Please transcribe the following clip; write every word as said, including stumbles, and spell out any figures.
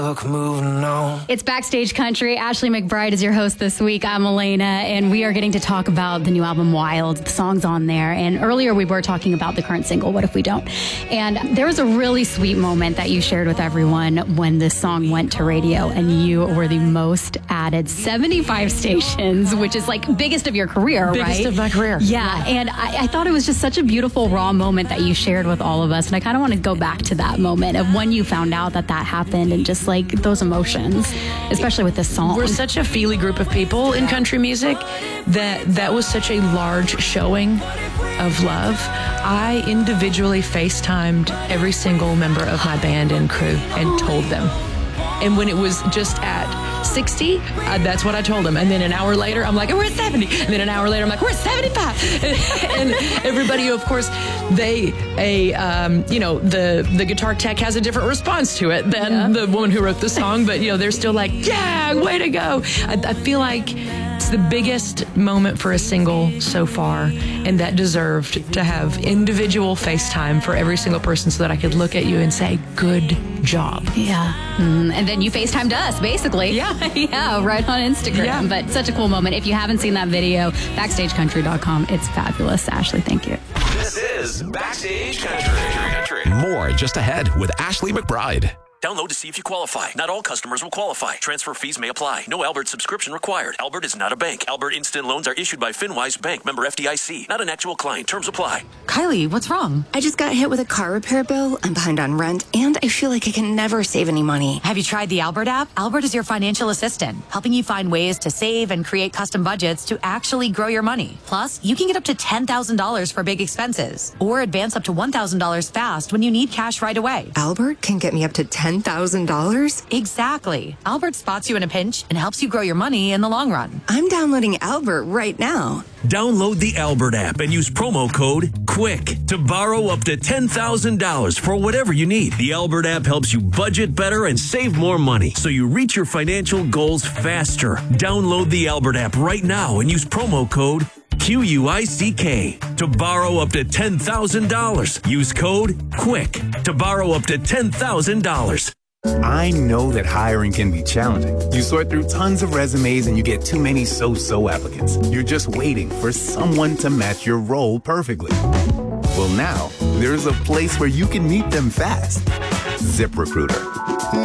Moving on. It's Backstage Country. Ashley McBryde is your host this week. I'm Elena, and we are getting to talk about the new album Wild, the songs on there. And earlier we were talking about the current single, What If We Don't? And there was a really sweet moment that you shared with everyone when this song went to radio, and you were the most added seventy-five stations, which is like biggest of your career, biggest right? Biggest of my career. Yeah, and I, I thought it was just such a beautiful, raw moment that you shared with all of us. And I kind of want to go back to that moment of when you found out that that happened and just like those emotions, especially with this song. We're such a feely group of people in country music that that was such a large showing of love. I individually FaceTimed every single member of my band and crew and told them. And when it was just at sixty, uh, that's what I told them. And then an hour later, I'm like, we're at seventy. And then an hour later, I'm like, we're at seventy-five. And everybody, of course, they, a, um, you know, the, the guitar tech has a different response to it than yeah. the woman who wrote the song. But, you know, they're still like, yeah, way to go. I, I feel like it's the biggest moment for a single so far, and that deserved to have individual FaceTime for every single person so that I could look at you and say, good job. Yeah. Mm, and then you FaceTimed us, basically. Yeah. Yeah, right on Instagram. Yeah. But such a cool moment. If you haven't seen that video, backstage country dot com. It's fabulous. Ashley, thank you. This is Backstage Country. More just ahead with Ashley McBryde. Download to see if you qualify. Not all customers will qualify. Transfer fees may apply. No Albert subscription required. Albert is not a bank. Albert Instant Loans are issued by FinWise Bank, member F D I C. Not an actual client. Terms apply. Kylie, what's wrong? I just got hit with a car repair bill. I'm behind on rent, and I feel like I can never save any money. Have you tried the Albert app? Albert is your financial assistant, helping you find ways to save and create custom budgets to actually grow your money. Plus, you can get up to ten thousand dollars for big expenses, or advance up to one thousand dollars fast when you need cash right away. Albert can get me up to ten thousand dollars? Exactly. Albert spots you in a pinch and helps you grow your money in the long run. I'm downloading Albert right now. Download the Albert app and use promo code QUICK to borrow up to ten thousand dollars for whatever you need. The Albert app helps you budget better and save more money so you reach your financial goals faster. Download the Albert app right now and use promo code Q U I C K to borrow up to ten thousand dollars. Use code QUICK to borrow up to ten thousand dollars. I know that hiring can be challenging. You sort through tons of resumes and you get too many so-so applicants. You're just waiting for someone to match your role perfectly. Well, now there's a place where you can meet them fast. ZipRecruiter.